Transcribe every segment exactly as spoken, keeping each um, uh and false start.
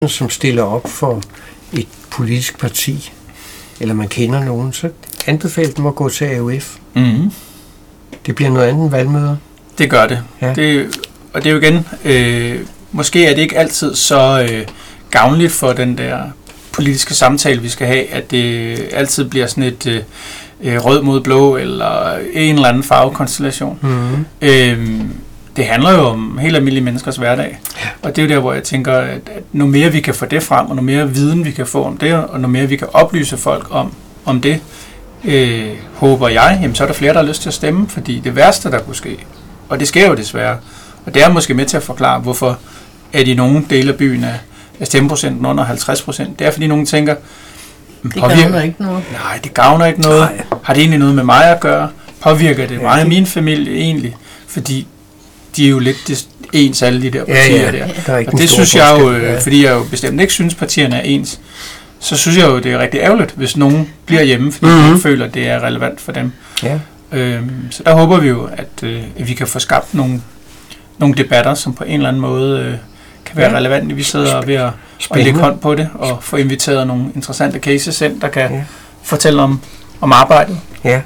som stiller op for et politisk parti, eller man kender nogen, så anbefaler dem at gå til A U F. Mm-hmm. Det bliver noget andet end valgmøder. Det gør det. Ja. det og det er jo igen, øh, måske er det ikke altid så øh, gavnligt for den der politiske samtale, vi skal have, at det altid bliver sådan et øh, rød mod blå, eller en eller anden farvekonstellation. Mm-hmm. Øh, det handler jo om helt almindelige menneskers hverdag. Ja. Og det er jo der, hvor jeg tænker, at, at nu mere vi kan få det frem, og nu mere viden vi kan få om det, og nu mere vi kan oplyse folk om, om det, øh, håber jeg, jamen så er der flere, der har lyst til at stemme, fordi det værste, der kunne ske, og det sker jo desværre, og det er måske med til at forklare, hvorfor at i nogle dele af byen er, er stemmeprocenten under halvtreds procent. Det er, fordi nogen tænker, det gavner ikke noget. Nej, det gavner ikke noget. Nej. Har det egentlig noget med mig at gøre? Påvirker det mig og min familie egentlig? Fordi de er jo lidt ens, alle de der partier ja, ja. der. der og det synes jeg jo, ja. fordi jeg jo bestemt ikke synes, partierne er ens, så synes jeg jo, det er rigtig ærgerligt, hvis nogen bliver hjemme, fordi mm-hmm. de ikke føler, at det er relevant for dem. Ja. Øhm, så der håber vi jo, at, øh, at vi kan få skabt nogle, nogle debatter, som på en eller anden måde øh, kan være ja. relevante. Vi sidder ved at, at lægge hånd på det, og få inviteret nogle interessante cases ind, der kan ja. fortælle om, om arbejdet. Ja.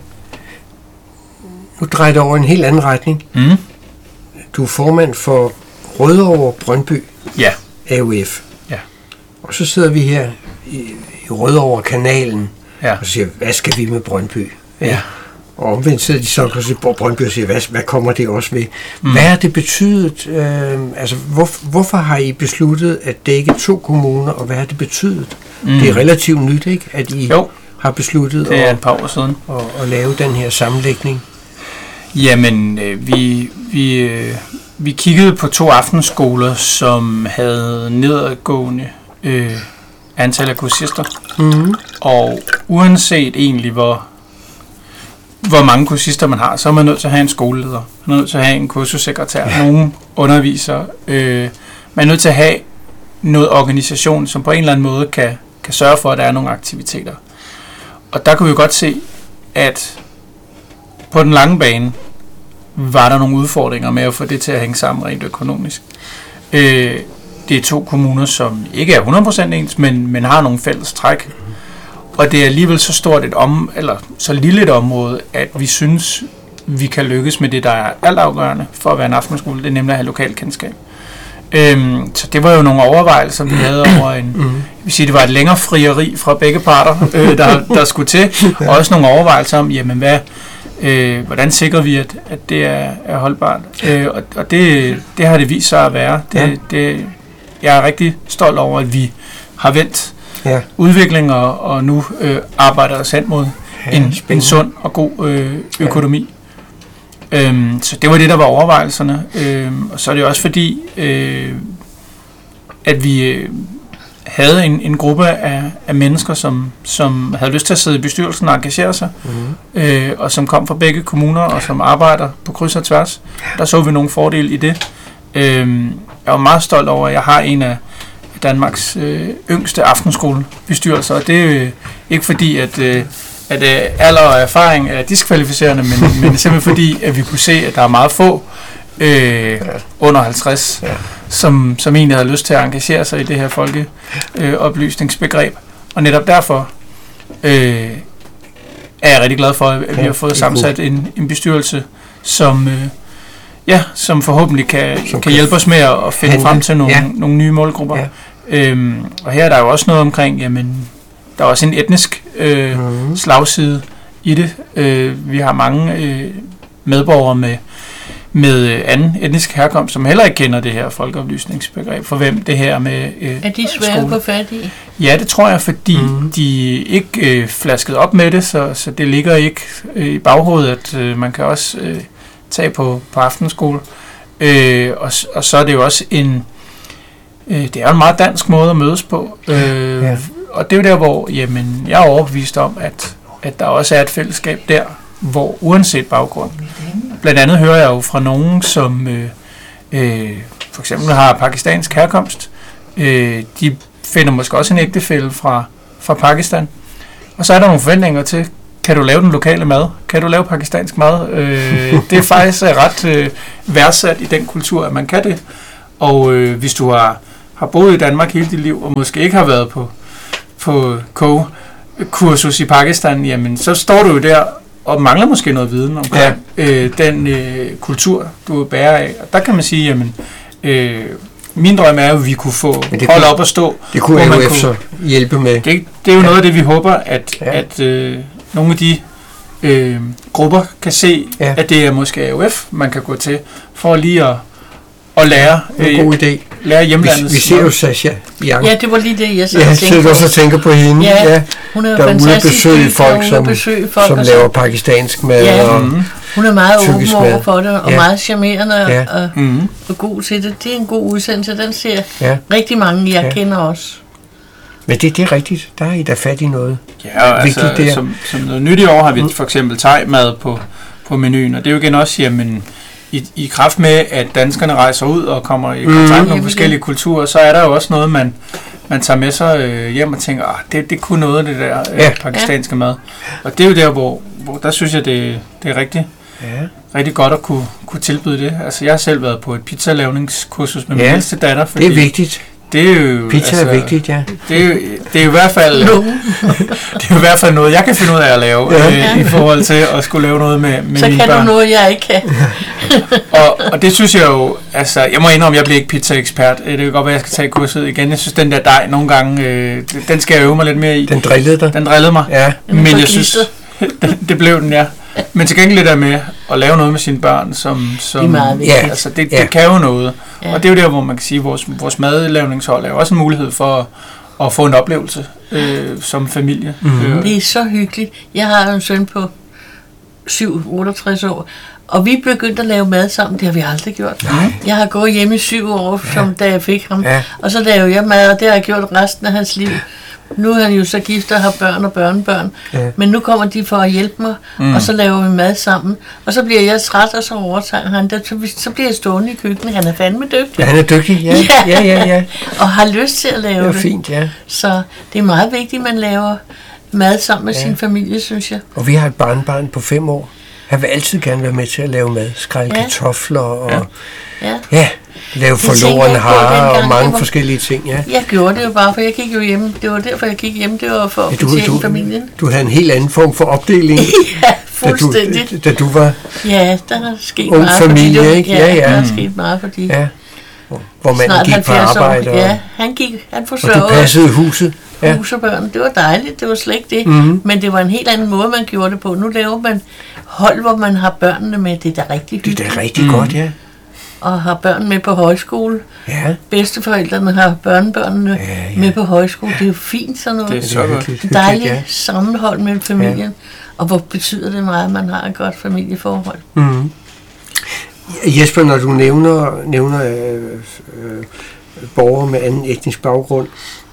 Nu drejer det over en helt anden retning. Mm. Du er formand for Rødovre Brøndby, ja. A U F. Ja. Og så sidder vi her i, i Rødovre kanalen ja. og siger, hvad skal vi med Brøndby? Ja. Og omvendt sidder de så også på Brøndby og siger, hvad, hvad kommer det også ved? Mm. Hvad har det betydet? Øh, altså, hvor, hvorfor har I besluttet at dække to kommuner, og hvad har det betydet? Mm. Det er relativt nyt, ikke? At I jo. har besluttet det er et par år siden. At, at, at lave den her sammenlægning. Jamen, øh, vi, vi, øh, vi kiggede på to aftenskoler, som havde nedadgående øh, antal af kursister. Mm-hmm. Og uanset egentlig, hvor, hvor mange kursister man har, så er man nødt til at have en skoleleder. Man er nødt til at have en kursussekretær, ja. nogle undervisere. Øh, man er nødt til at have noget organisation, som på en eller anden måde kan, kan sørge for, at der er nogle aktiviteter. Og der kunne vi jo godt se, at på den lange bane var der nogle udfordringer med at få det til at hænge sammen rent økonomisk. Øh, det er to kommuner, som ikke er hundrede procent ens, men, men har nogle fælles træk. Og det er alligevel så stort et om, eller så lille et område, at vi synes, vi kan lykkes med det, der er altafgørende for at være en aftenskole. Det er nemlig at have lokalkendskab. Øhm, så det var jo nogle overvejelser, vi havde over en... Mm. Jeg vil sige, det var et længere frieri fra begge parter, øh, der, der skulle til. Og også nogle overvejelser om, jamen hvad... Øh, hvordan sikrer vi, at, at det er, er holdbart? Øh, og og det, det har det vist sig at være. Det, ja. det, jeg er rigtig stolt over, at vi har vendt ja. udvikling og, og nu øh, arbejder os hen mod ja, en, en sund og god øh, økonomi. Ja. Øhm, så det var det, der var overvejelserne. Øhm, og så er det også fordi, øh, at vi... Øh, havde en, en gruppe af, af mennesker, som, som havde lyst til at sidde i bestyrelsen og engagere sig, mm. øh, og som kom fra begge kommuner, og som arbejder på kryds og tværs. Der så vi nogle fordele i det. Øh, jeg var meget stolt over, at jeg har en af Danmarks øh, yngste aftenskolebestyrelser, og det er øh, ikke fordi, at, øh, at øh, alder og erfaring er diskvalificerende, men, men simpelthen fordi, at vi kunne se, at der er meget få øh, under halvtreds, ja. som, som egentlig havde lyst til at engagere sig i det her folkeoplysningsbegreb. Øh, og netop derfor øh, er jeg rigtig glad for, at vi har fået sammensat en, en bestyrelse, som, øh, ja, som forhåbentlig kan, som kan hjælpe os med at finde handle. frem til nogle, ja. nogle nye målgrupper. Ja. Øhm, og her er der jo også noget omkring, jamen, der er også en etnisk øh, mm. slagside i det. Øh, vi har mange øh, medborgere med med anden etnisk herkomst, som heller ikke kender det her folkeoplysningsbegreb, for hvem det her med øh, er de svære at få fat i? Ja, det tror jeg, fordi mm. de ikke øh, flasket op med det, så, så det ligger ikke øh, i baghovedet, at øh, man kan også øh, tage på, på aftenskole. Øh, og, og så er det jo også en, øh, det er jo en meget dansk måde at mødes på. Øh, ja. Og det er jo der, hvor jamen, jeg er overbevist om, at, at der også er et fællesskab der, hvor uanset baggrund. Blandt andet hører jeg jo fra nogen, som øh, øh, for eksempel har pakistansk herkomst. Øh, de finder måske også en ægtefælle fra, fra Pakistan. Og så er der nogle forventninger til, kan du lave den lokale mad? Kan du lave pakistansk mad? Øh, det er faktisk ret øh, værdsat i den kultur, at man kan det. Og øh, hvis du har har boet i Danmark hele dit liv, og måske ikke har været på, på kogekursus i Pakistan, jamen så står du jo der og mangler måske noget viden omkring ja. øh, den øh, kultur, du er bærer af. Og der kan man sige, jamen, øh, min drøm er jo, at vi kunne få holde op og stå. Det kunne A U F så hjælpe med. Det, det er jo ja. noget af det, vi håber, at, ja. at øh, nogle af de øh, grupper kan se, ja. at det er måske A U F, man kan gå til, for lige at, at lære, en god idé. lære hjemlandets. Vi, vi ser jo Sasha Young. Ja, det var lige det, jeg så ja, tænkte på. Ja, så du også tænker på hende. Ja, ja. Hun er der er ude at besøge folk, ude som, besøge folk som laver pakistansk mad ja. og mm-hmm. Hun er meget åben over for det, og ja. meget charmerende ja. og, mm-hmm. og god til det. Det er en god udsendelse, den ser ja. rigtig mange, jeg ja. kender også. Men det, det er rigtigt. Der er I da fat i noget. Ja, og altså, der. Som, som noget nyt i år har vi mm. for eksempel thai-mad på, på menuen, og det er jo igen også, jamen, i, i kraft med, at danskerne rejser ud og kommer i kontakt med mm. nogle forskellige kulturer, så er der jo også noget, man, man tager med sig øh, hjem og tænker, ah, det, det kunne noget af det der øh, ja. pakistanske ja. mad. Og det er jo der, hvor, hvor der synes jeg, det, det er rigtig, ja. rigtig godt at kunne, kunne tilbyde det. Altså, jeg har selv været på et pizzalavningskursus med min ja. ældste datter. Fordi det er vigtigt. Det er jo, Pizza altså, er vigtigt, ja. Det er jo, det er jo i hvert fald det er jo i hvert fald noget, jeg kan finde ud af at lave ja. øh, i forhold til at skulle lave noget med, med så mine børn. Så kan du noget, jeg ikke kan. og, og det synes jeg jo, altså, jeg må indrømme, jeg bliver ikke pizza-ekspert. Det kan godt være, jeg skal tage kurset igen. Jeg synes, den der dej nogle gange, øh, den skal jeg øve mig lidt mere i. Den drillede dig? Den drillede mig. Ja. Men jeg synes, det, det blev den, ja. Men til gengæld det der med at lave noget med sine børn, som, som det er meget vigtigt. Ja, altså, det, det ja. kan jo noget. Ja. Og det er jo der, hvor man kan sige, at vores, vores madlavningshold er også en mulighed for at, at få en oplevelse øh, som familie. Mm-hmm. Det er så hyggeligt. Jeg har en søn på syv otteogtres år, og vi begyndte at lave mad sammen. Det har vi aldrig gjort. Nej. Jeg har gået hjemme i syv år, ja. som da jeg fik ham. Ja. Og så lavede jeg mad, og det har jeg gjort resten af hans liv. Nu er han jo så gift og har børn og børnebørn. Ja. Men nu kommer de for at hjælpe mig, mm. og så laver vi mad sammen. Og så bliver jeg træt, og så overtager han det. Så, så bliver jeg stående i køkkenet. Han er fandme dygtig. Ja, han er dygtig, ja. ja, ja, ja. Og har lyst til at lave det. Det er fint, ja. Så det er meget vigtigt, at man laver mad sammen med ja. sin familie, synes jeg. Og vi har et barnebarn på fem år. Han vil altid gerne være med til at lave mad. Skrælle ja. kartofler og ja. Ja. ja, lave forlorene hare og mange var, forskellige ting. Ja. Jeg gjorde det jo bare, for jeg gik jo hjemme. Det var derfor, jeg gik hjemme. Det var for at ja, betjene familien. Du havde en helt anden form for opdeling. ja, fuldstændig. Da du, da du var ja, der er sket ung meget. familie, fordi, ikke? Ja, ja, ja. der er sket meget, fordi... Ja. Hvor man gik på arbejde. Og, ja, han gik, han forsørgede. Og du passede huset. Ja. Hus og børn. Det var dejligt, det var slet ikke det. Mm-hmm. Men det var en helt anden måde, man gjorde det på. Nu laver man hold, hvor man har børnene med. Det er da rigtig hyggeligt. Det er da rigtig mm. godt, ja. Og har børn med på højskole. Ja. Bedsteforældrene har børnebørnene ja, ja. med på højskole. Det er jo fint sådan noget. Det er så godt. Det er dejligt ja. sammenhold med familien. Ja. Og hvor betyder det meget, at man har et godt familieforhold. Mm. Jesper, når du nævner, nævner øh, øh, borgere med anden etnisk baggrund,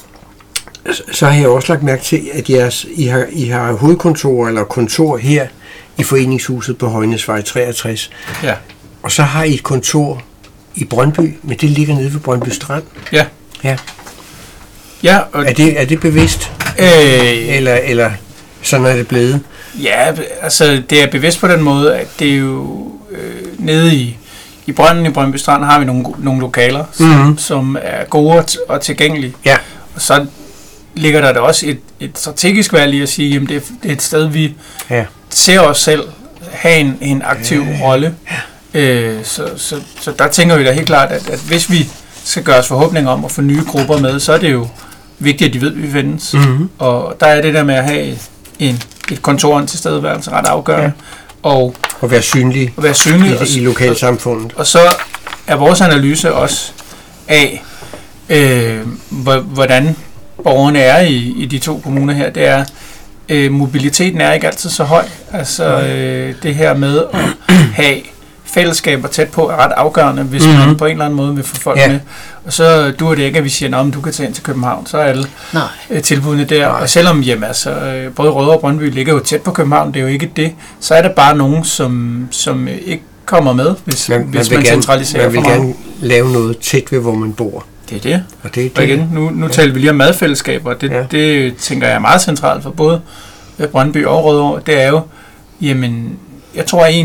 så har jeg også lagt mærke til, at jeres, I, har, I har hovedkontor eller kontor her i Foreningshuset på Højnesvej treogtres. Ja. Og så har I et kontor i Brøndby, men det ligger nede ved Brøndby Strand. Ja. Ja. Ja og er, det, er det bevidst? Øh, eller, eller sådan er det blevet? Ja, altså det er bevidst på den måde, at det er jo øh, nede i, i Brønden i Brøndby Strand har vi nogle, nogle lokaler, som, mm-hmm. som er gode og tilgængelige. Ja. Og så ligger der da også et, et strategisk valg i at sige, at det, det er et sted, vi ja. ser os selv have en, en aktiv ja. rolle. Ja. Øh, så, så, så der tænker vi da helt klart, at, at hvis vi skal gøre os forhåbninger om at få nye grupper med, så er det jo vigtigt, at de ved, at vi findes. Mm-hmm. Og der er det der med at have en, et kontor en tilstedeværelse ret afgørende. Ja. Og, og være synlig, og være synlig i, i lokalsamfundet. Og, og så er vores analyse også af, øh, hvordan borgerne er i, i de to kommuner her, det er, øh, mobiliteten er ikke altid så høj. Altså øh, det her med at have fællesskaber tæt på er ret afgørende, hvis mm-hmm. man på en eller anden måde vil få folk ja. med. Og så duer det ikke, at vi siger, at du kan tage ind til København, så er alle øh, tilbudene der. Nej. Og selvom jamen, altså, øh, både Rødovre og Brøndby ligger jo tæt på København, det er jo ikke det, så er der bare nogen, som, som øh, ikke kommer med, hvis man, hvis man, man centraliserer man for meget. Man vil gerne lave noget tæt ved, hvor man bor. Det er det. Og, det, er det. og igen, nu, nu ja. taler vi lige om madfællesskaber, det, ja. det tænker jeg er meget centralt for både Brøndby og Rødovre. Det er jo, jamen, jeg tror egentlig,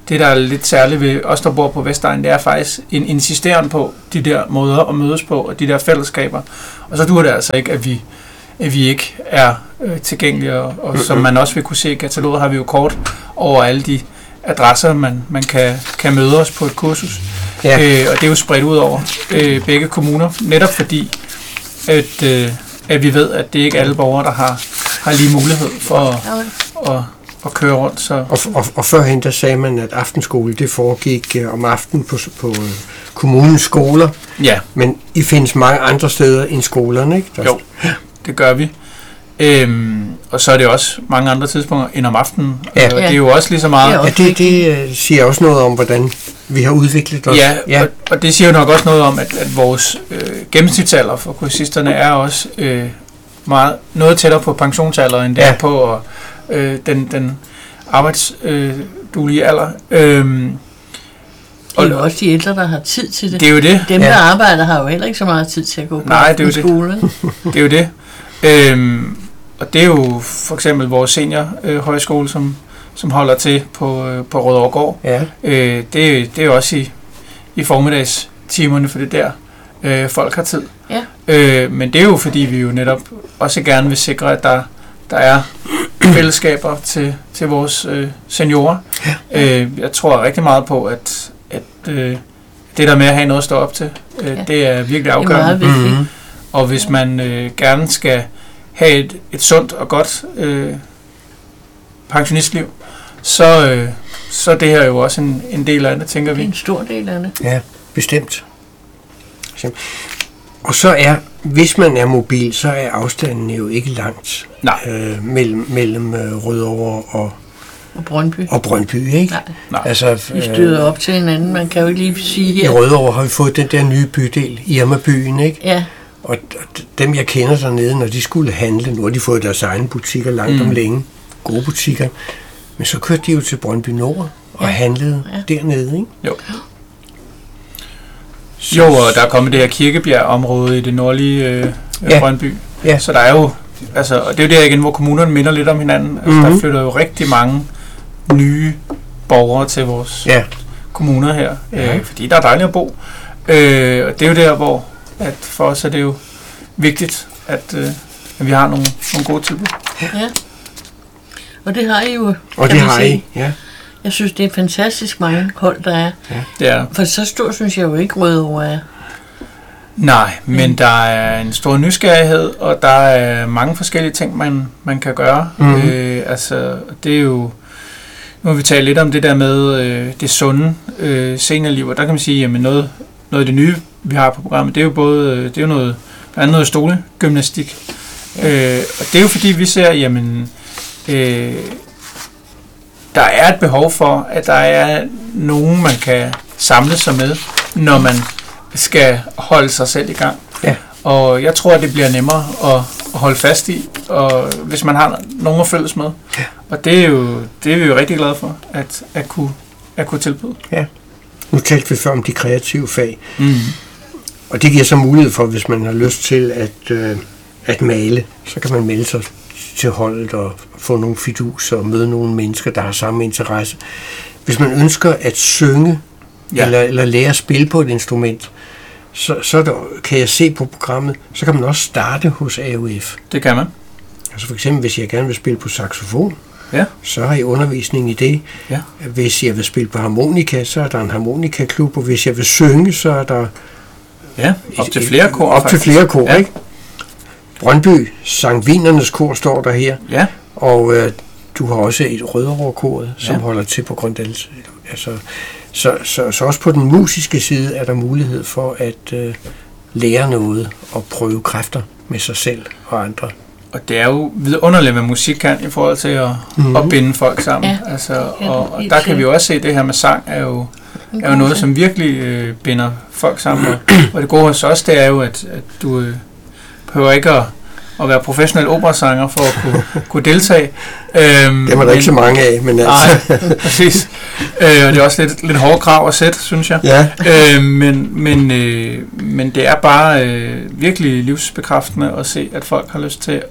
det, der er lidt særligt ved os, der bor på Vestegnen, det er faktisk en insisteren på de der måder at mødes på, og de der fællesskaber. Og så duer det altså ikke, at vi, at vi ikke er øh, tilgængelige, og, og som man også vil kunne se i kataloget, har vi jo kort over alle de adresser, man, man kan, kan møde os på et kursus. Ja. Øh, og det er jo spredt ud over øh, begge kommuner, netop fordi, at, øh, at vi ved, at det ikke er alle borgere, der har, har lige mulighed for at, at, at køre rundt. Så. Og, og, og førhen, der sagde man, at aftenskole, det foregik øh, om aftenen på, på øh, kommunens skoler. Ja. Men I findes mange andre steder end skolerne, ikke? Der jo, det gør vi. Øhm, og så er det også mange andre tidspunkter end om aftenen. Ja. Og det er jo også lige så meget... Ja, det, det uh, siger også noget om, hvordan vi har udviklet os. Ja, ja. Og, og det siger jo nok også noget om, at, at vores øh, gennemsnitsalder for kursisterne er også øh, meget, noget tættere på pensionsalder, end det ja. er på og, øh, den, den arbejdsduelige øh, alder. Øhm, det er jo også de ældre, der har tid til det. Det er jo det. Dem, der ja. arbejder, har jo heller ikke så meget tid til at gå på Nej, det er skole. Det. det er jo det. Øhm, og det er jo for eksempel vores seniorhøjskole, øh, som, som holder til på, øh, på Rødovregård. Ja. Øh, det, det er jo også i, i formiddagstimerne, for det der øh, folk har tid. Ja. Øh, men det er jo fordi, vi jo netop også gerne vil sikre, at der, der er fællesskaber til, til vores øh, seniorer. Ja. Øh, jeg tror rigtig meget på, at, at øh, det der med at have noget at stå op til, øh, ja. det er virkelig afgørende. Det er meget vigtigt. Og hvis man øh, gerne skal have et, et sundt og godt øh, pensionistliv, så, øh, så er det her jo også en, en del af det, tænker vi. Det er en stor del af det. Ja, bestemt. Og så er, hvis man er mobil, så er afstanden jo ikke langt øh, mellem, mellem øh, Rødovre og, og Brøndby. Og Brøndby, ikke? Nej. Nej. Altså, vi støder op til hinanden, man kan jo ikke lige sige her. I Rødovre har vi fået den der nye bydel, Irma-byen, ikke? Ja. Og dem, jeg kender dernede, når de skulle handle, nu har de fået deres egne butikker langt mm. om længe, gode butikker, men så kørte de jo til Brøndby Nord og ja. handlede ja. dernede, ikke? Jo. Jo, og der er kommet det her Kirkebjerg-område i det nordlige øh, ja. Brøndby. Ja. Så der er jo, altså, og det er jo der igen, hvor kommunerne minder lidt om hinanden. Altså, mm-hmm. Der flytter jo rigtig mange nye borgere til vores ja. kommuner her, ja. øh, fordi der er dejligt at bo. Øh, og det er jo der, hvor at for os er det jo vigtigt, at, øh, at vi har nogle, nogle gode tilbud. Ja. Og det har I jo, og det har I, ja. Jeg synes, det er fantastisk mange hold, der er. Ja. Det er. For så stor synes jeg jo ikke Rødovre er. Nej, men mm. der er en stor nysgerrighed, og der er mange forskellige ting, man, man kan gøre. Mm. Øh, altså, det er jo... Nu har vi talt lidt om det der med øh, det sunde øh, seniorliv, og der kan man sige, jamen noget, noget af det nye, vi har på programmet, det er jo både det er jo noget, blandt andet noget stolegymnastik. Ja. Øh, og det er jo fordi, vi ser, jamen... Øh, der er et behov for, at der er nogen, man kan samle sig med, når man skal holde sig selv i gang. Ja. Og jeg tror, at det bliver nemmere at, at holde fast i, og hvis man har nogen at følges med. Ja. Og det er, jo, det er vi jo rigtig glade for, at, at, kunne, at kunne tilbyde. Ja. Nu talte vi før om de kreative fag. Mm. Og det giver så mulighed for, hvis man har lyst til at, øh, at male, så kan man melde sig til holdet og få nogle fiduser og møde nogle mennesker, der har samme interesse. Hvis man ønsker at synge ja. eller, eller lære at spille på et instrument, så, så der, kan jeg se på programmet, så kan man også starte hos A U F. Det kan man. Altså for eksempel, hvis jeg gerne vil spille på saxofon, ja. så har jeg undervisning i det. Ja. Hvis jeg vil spille på harmonika, så er der en harmonikaklub, og hvis jeg vil synge, så er der ja, op til flere kor. Op til flere kor, ja. ikke? Brøndby Sankt Vinernes kor står der her, ja. og øh, du har også et Rødovre-koret, som ja. holder til på Grøndals. Altså, så, så, så også på den musiske side er der mulighed for at øh, lære noget og prøve kræfter med sig selv og andre. Og det er jo vidunderligt, hvad musik kan i forhold til at, mm-hmm. at binde folk sammen. Ja. Altså, og, og der kan vi jo også se, at det her med sang er jo, er jo noget, som virkelig øh, binder folk sammen. Og, og det gode hos os, det er jo, at, at du... Øh, behøver ikke at, at være professionel operasanger for at kunne, kunne deltage. Øhm, det var der men, ikke så mange af, men altså... Nej, præcis. Øh, og det er også lidt, lidt hårde krav at sætte, synes jeg. Ja. Øh, men, men, øh, men det er bare øh, virkelig livsbekræftende at se, at folk har lyst til at,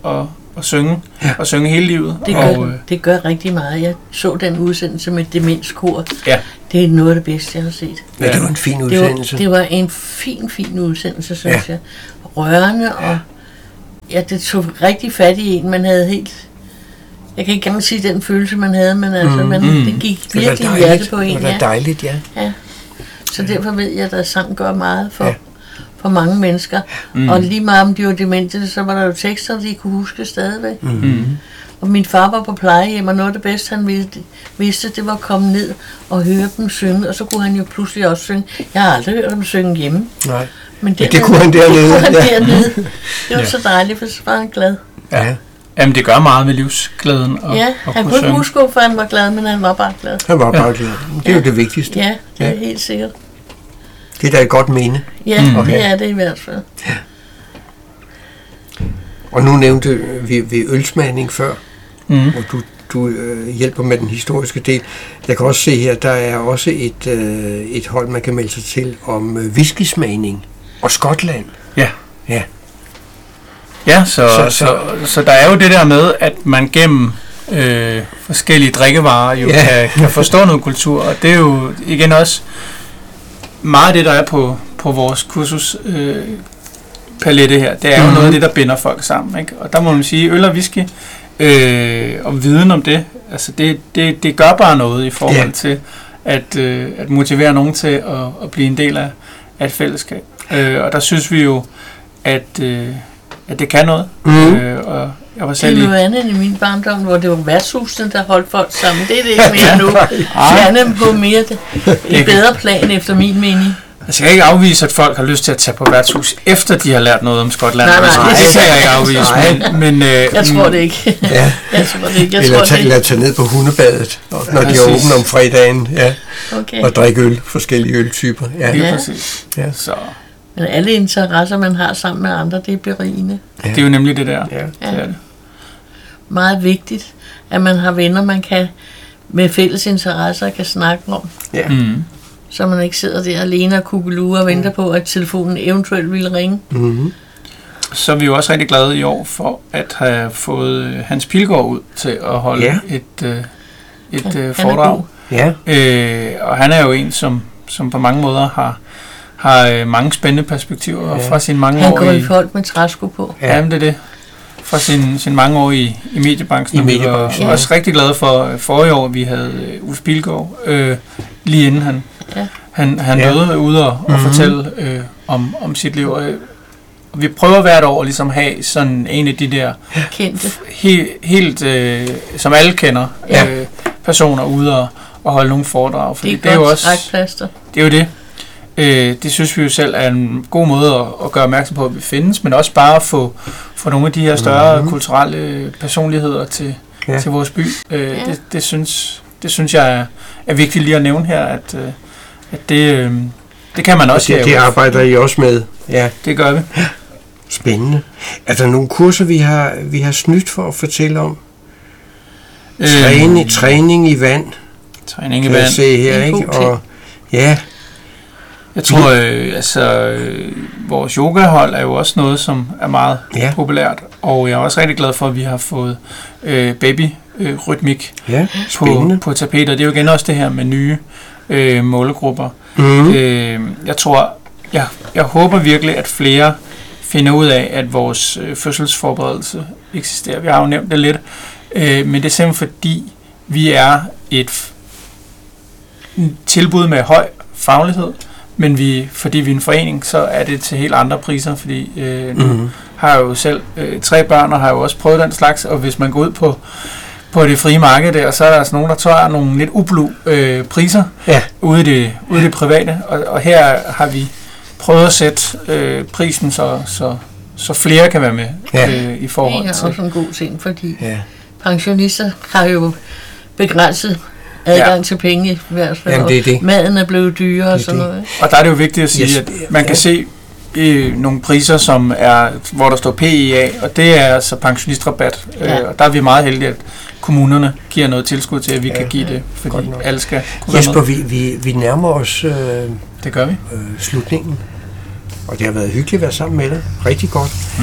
at synge, ja. og synge hele livet. Det gør, og, øh, det gør rigtig meget. Jeg så den udsendelse med demenskor. Ja. Det er noget af det bedste, jeg har set. Ja, det var en fin Det udsendelse. var, det var en fin, fin udsendelse, synes Ja. jeg. Rørende, og ja, det tog rigtig fat i en. Man havde helt... Jeg kan ikke engang sige den følelse, man havde, men altså, Mm. man, Mm. det gik Det var virkelig dejligt. hjerte på en. Det var Ja. dejligt, ja. Ja. Så derfor ved jeg, at sang gør meget for, Ja. ja. for mange mennesker. Mm. Mm. Og lige meget om de var demente, så var der jo tekster, de kunne huske stadigvæk. Mm. mm. Og min far var på plejehjem, og noget af det bedste, han vidste, vidste, det var at komme ned og høre dem synge, og så kunne han jo pludselig også synge. Jeg har aldrig hørt dem synge hjemme. Nej. Men Ja, det kunne han dernede. Det, kunne han Ja. dernede. Det var Ja. så dejligt, for så var han glad. Ja. Jamen, det gør meget med livsglæden at, Ja, at han kunne kunne ikke synge. huske, hvorfor han var glad, men han var bare glad. Han var bare glad. Det er jo det vigtigste. Ja, det er Ja. helt sikkert. Det er da et godt minde. Ja, Mm. Okay. det er det i hvert fald. Og nu nævnte vi, vi ølsmagning før, Mm. og du, du øh, hjælper med den historiske del. Jeg kan også se her, der er også et, øh, et hold, man kan melde sig til om øh, whiskysmagning og Skotland. Ja. Ja. Ja, så, Så- så, så- så, så der er jo det der med, at man gennem øh, forskellige drikkevarer jo Ja. ja. kan, kan forstå noget kultur, og det er jo igen også meget af det, der er på, på vores kursus øh, palette her. Det er jo Mhm. noget af det, der binder folk sammen, ikke? Og der må man sige, øl og whisky øh, og viden om det, altså det, det, det gør bare noget i forhold Ja. til at, øh, at motivere nogen til at, at blive en del af, af et fællesskab. Øh, og der synes vi jo, at, øh, at det kan noget. Mm. Øh, og jeg var Det selv er i... noget andet end i min barndom, hvor det var værtshusene, der holdt folk sammen. Det er det ikke mere nu. Ej. Gerne på mere det. Et bedre plan, efter min mening. Jeg skal ikke afvise, at folk har lyst til at tage på værtshus, efter de har lært noget om Skotland. Nej, nej, Altså, det- det kan jeg ikke afvise. Nej. Men, men, øh, Jeg tror det ikke. Ja. Jeg tror det ikke. Jeg Eller tror tage, det eller ikke. tage ned på hundebadet, når de er Præcis. åbne om fredagen, ja, Okay. og drikke øl, forskellige øltyper. Ja. Lige Ja. præcis. Ja. Så Men alle interesser, man har sammen med andre, det er berigende. det er jo nemlig det der. Ja. Det er det. Meget vigtigt, at man har venner, man kan med fælles interesser kan snakke om. Ja. Mm. Så man ikke sidder der alene og kugelure og venter på, at telefonen eventuelt vil ringe. Mm-hmm. Så er vi jo også rigtig glade i år for at have fået øh, Hans Pilgaard ud til at holde Ja. et, øh, et Han- øh, han er foredrag. god. Ja. Øh, og han er jo en, som, som på mange måder har, har øh, mange spændende perspektiver Ja. fra sine mange Han år går i... i folk med træsko på. Ja. Jamen, det er det. Fra sin, sin mange år i, i mediebranchen. I Og vi mediebranchen, var ja. også rigtig glade for øh, forrige år, vi havde øh, Uffe Pilgaard, øh, lige inden han, Ja. han, han Ja. døde ude og, og Mhm. fortælle øh, om, om sit liv. Og, øh, og vi prøver hvert år ligesom at have sådan en af de der Kendte. he, helt, øh, som alle kender, Ja. øh, personer ude og, og holde nogle foredrag. Fordi Det det er er jo godt også... trækplaster. Det er jo det. Øh, det synes vi jo selv er en god måde at, at gøre opmærksom på, at vi findes, men også bare at få, få nogle af de her større Mhm. mm. kulturelle personligheder til, Ja. ja. til vores by. Øh, Ja. det, det, synes, det synes jeg er, er vigtigt lige at nævne her, at, øh, at det, øh, det kan man Og også det, det lave. arbejder I også med. Ja, Det gør vi. spændende. Er der nogle kurser, vi har, vi har snydt for at fortælle om? Øh, Træning, træning i vand, Træning i kan jeg vand. se her, Det er en ikke? god ting. Og, ja, Jeg tror, øh, altså, øh, vores yogahold er jo også noget, som er meget Ja. populært, og jeg er også rigtig glad for, at vi har fået øh, baby-rytmik ja, på, spændende. på tapetet. Det er jo igen også det her med nye øh, målgrupper. Mm. Øh, jeg tror, jeg, jeg håber virkelig, at flere finder ud af, at vores øh, fødselsforberedelse eksisterer. Vi har jo nævnt det lidt, øh, men det er simpelthen fordi, vi er et f- tilbud med høj faglighed, men vi, fordi vi er en forening, så er det til helt andre priser, fordi øh, nu Mm. har jeg jo selv øh, tre børn, og har jo også prøvet den slags, og hvis man går ud på, på det frie marked der, så er der altså nogen, der tager nogle lidt ublu øh, priser Ja. ude i det, ude i det private, og, og her har vi prøvet at sætte øh, prisen, så, så, så flere kan være med Ja. øh, i Det forhold er til. også en god ting, fordi Ja. pensionister har jo begrænset adgang ja. til penge i hvert fald. Jamen, det er det. Og maden er blevet dyrere og Det er sådan det. noget. Og der er det jo vigtigt at sige, Yes. at man kan se øh, nogle priser, som er, hvor der står P I A, og det er altså pensionistrabat. Ja. Øh, og der er vi meget heldige, at kommunerne giver noget tilskud til, at vi Ja. kan give det, Godt fordi nok. alle skal kunne være Jesper, med. vi, vi, vi nærmer os øh, Det gør vi. øh, slutningen, og det har været hyggeligt at være sammen med dig. Rigtig godt. Mm.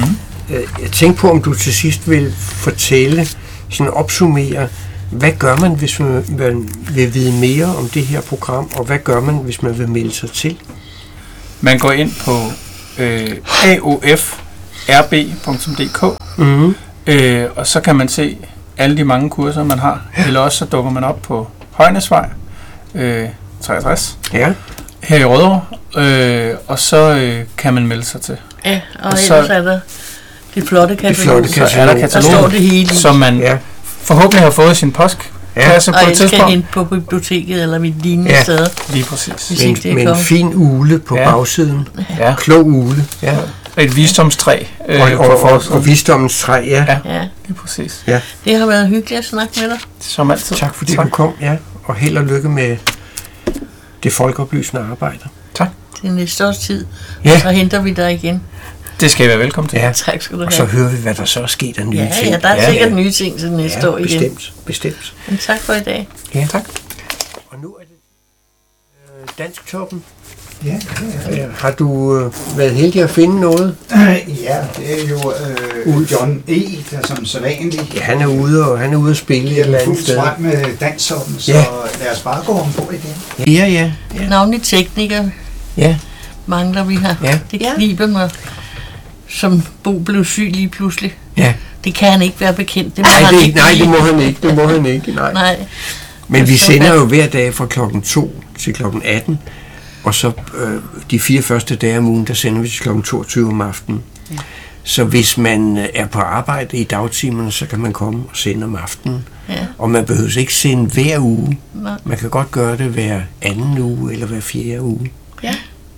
øh, jeg tænkte på, om du til sidst vil fortælle, sådan opsummere, hvad gør man, hvis man, man vil vide mere om det her program, og hvad gør man, hvis man vil melde sig til? Man går ind på øh, a o f r b punktum d k, Mm-hmm. øh, og så kan man se alle de mange kurser, man har. Ja. Eller også så dukker man op på Højnesvej øh, treogtres Ja. her i Rødovre, øh, og så øh, kan man melde sig til. Ja, og, Og og så- ellers er der det flotte katalog. flotte Så er der Der katalog, står det hele i. som man Ja. forhåbentlig har fået i sin postkasse Og på et jeg skal tidspunkt. hente på biblioteket eller mit lignende Ja. sted. Lige præcis. Hvis Med, ikke det en, er med en kommet. fin ule på Ja. bagsiden. Ja. Klog ule. Ja. Og et visdomstræ øh, Og, på og, og, forsiden. og visdommens træ, ja. Ja. Ja, Lige præcis. det har været hyggeligt at snakke med dig. Som altid. Tak fordi du kom, ja. Og held og lykke med det folkeoplysende arbejde. Til næste års tid. Ja. Så henter vi dig igen. Det skal I være velkommen til. Ja. Tak skal du Og så have. hører vi, hvad der så er sket af nye Ja, ting. ja, der er sikkert nye ting til næste ja, år igen. bestemt, bestemt. Men tak for i dag. Ja, tak. Og nu er det øh, Dansktoppen. Ja, Ja, har du øh, været heldig at finde noget? ja, det er jo øh, John E., der som sædvanligt Ja, han er ude, og han er ude at spille et eller er andet fuldt sted. frem med danstoppen, så Ja. lad os bare gå ombord igen. Ja, ja, ja. Navnlig tekniker Ja, mangler vi her. Ja. Det Ja. kniber mig, som Bo blev syg lige pludselig. ja. Det kan han ikke være bekendt. Det må Nej, han det, ikke nej, blive. det må han ikke. Det må han ikke. Nej. Nej. Men vi Så sender hvad- jo hver dag fra klokken to til klokken atten, og så øh, de fire første dage om ugen, der sender vi til klokken toogtyve om aftenen. Ja. Så hvis man øh, er på arbejde i dagtimerne, så kan man komme og sende om aftenen. Ja. Og man behøver ikke sende hver uge. Nej. Man kan godt gøre det hver anden uge eller hver fjerde uge. Ja.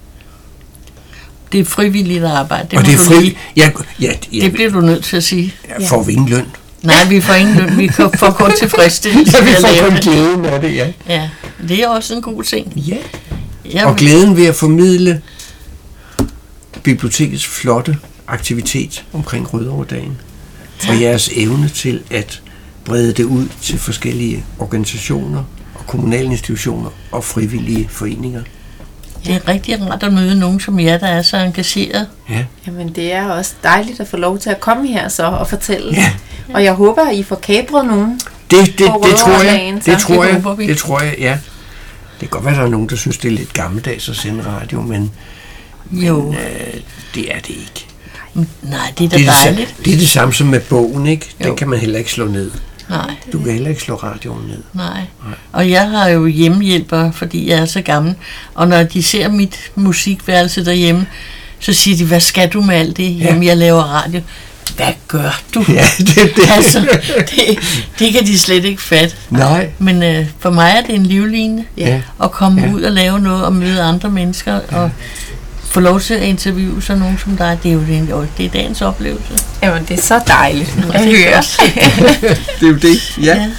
Det er frivilligt arbejde. Det og må det er du fri. lige- Ja, ja, ja, Det bliver du nødt til at sige. ja, får vi ingen løn. Nej, vi får ingen løn. Vi kan- får kun tilfredsstillelse Ja, vi ved at får lave kun det. glæden af det, ja. Ja, det er også en god ting. Ja. Jeg, Og glæden ved at formidle bibliotekets flotte aktivitet omkring Rødovredagen. Og jeres evne til at brede det ud til forskellige organisationer og kommunale institutioner og frivillige foreninger. Det er rigtig rart at møde nogen som jer, der er så engageret. Ja, Jamen, det er også dejligt at få lov til at komme her så og fortælle. ja. Og jeg håber, at I får kapret nogen. Det, det, det, På det tror jeg. Rødovredagen, så Det tror det jeg. håber vi. Det tror jeg, ja. Det kan godt være, at der er nogen, der synes, det er lidt gammeldags at sende radio, men Jo, øh, det er det ikke. nej, det er da Det er det, dejligt. sa- det er det samme som med bogen, ikke? Den Jo. kan man heller ikke slå ned. Nej, Du kan heller ikke slå radioen ned. nej. Og jeg har jo hjemmehjælpere, fordi jeg er så gammel. Og når de ser mit musikværelse derhjemme, så siger de, hvad skal du med alt det? Jamen, jeg laver radio. Hvad gør du? Ja, det er det. Altså, det, det kan de slet ikke fatte. Nej. Men øh, for mig er det en livline Ja. at komme Ja. ja. ud og lave noget og møde andre mennesker og få lov til at interviewe sådan nogen som dig. Det er jo det, det er dagens oplevelse. Jamen, det er så dejligt at det er høre. godt. Det er jo det. Ja. Ja.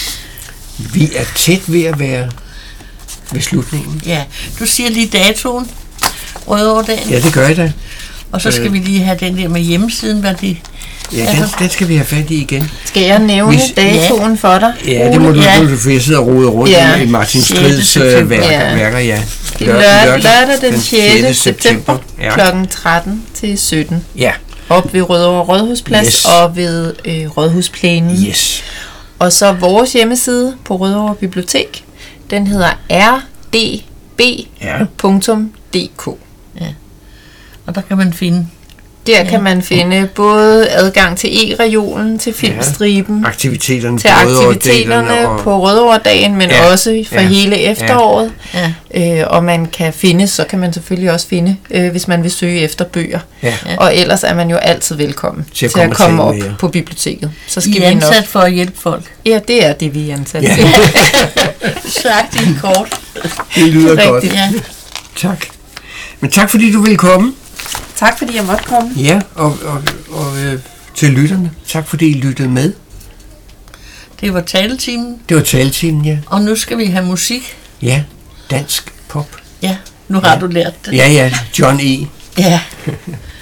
Vi er tæt ved at være ved slutningen. Ja, du siger lige datoen, Rødovredagen, Ja, det gør jeg da. og så skal øh. vi lige have den der med hjemmesiden, hvad det... Ja, den, den skal vi have fat i igen. Skal jeg nævne Hvis- datoen for dig? Ja, det må du, Ja. du for jeg sidder og roder rundt Ja. i Martin sjette Skrids øh, september. værker, Ja. værker, ja. Det er lørdag, lørdag den sjette september Ja. klokken tretten til sytten. Ja, Op ved Rødovre Rådhusplads Yes. og ved øh, Rådhusplænen. yes. Og så vores hjemmeside på Rødovre Bibliotek, den hedder r d b punktum d k. Og der kan man finde... Der kan man finde både adgang til e-reolen, til filmstriben, Aktiviteterne til på Rødovredagen aktiviteterne og- på Rødovredagen, men Ja. også for Ja. hele efteråret. Ja, Øh, og man kan finde, så kan man selvfølgelig også finde, øh, hvis man vil søge efter bøger. Ja. Og ellers er man jo altid velkommen Til at til at komme og komme tale op med jer. på biblioteket. Så I skal er vi nok... ansat for at hjælpe folk. Ja, det er det, vi er ansat Ja. til. Sagt i en kort. Det lyder godt. Rigtigt. Ja. Tak. Men tak fordi du ville komme. Tak fordi jeg måtte komme. Ja, og, og, og øh, til lytterne. Tak fordi I lyttede med. Det var taletimen, Det var taletimen, ja. og nu skal vi have musik. Ja, dansk pop. Ja, nu har du lært det. Ja, ja, John E. Ja.